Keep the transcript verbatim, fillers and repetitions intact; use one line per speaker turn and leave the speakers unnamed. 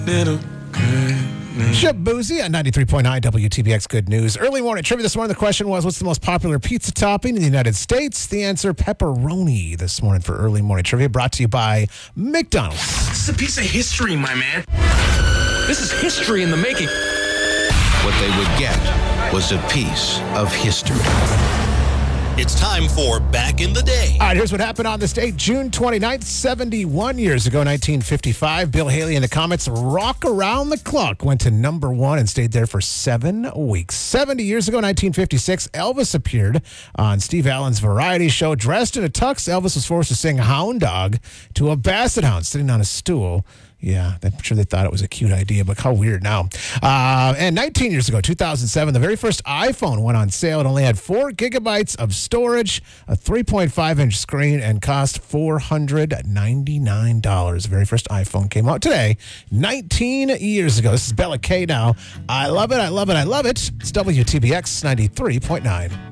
Little
Shabuzi on ninety-three point nine W T B X Good News. Early morning trivia this morning. The question was, what's the most popular pizza topping in the United States? The answer, pepperoni this morning for early morning trivia. Brought to you by McDonald's.
This is a piece of history, my man. This is history in the making.
What they would get was a piece of history.
It's time for Back in the Day.
All right, here's what happened on this date, June twenty-ninth, seventy-one years ago, nineteen fifty-five. Bill Haley and the Comets' Rock Around the Clock went to number one and stayed there for seven weeks. seventy years ago, nineteen fifty-six, Elvis appeared on Steve Allen's variety show. Dressed in a tux, Elvis was forced to sing Hound Dog to a basset hound sitting on a stool. Yeah, I'm sure they thought it was a cute idea, but how weird now. Uh, and nineteen years ago, two thousand seven, the very first iPhone went on sale. It only had four gigabytes of storage, a three point five inch screen, and cost four hundred ninety-nine dollars. The very first iPhone came out today, nineteen years ago. This is Bella K now. I love it, I love it, I love it. It's W T B X ninety-three point nine.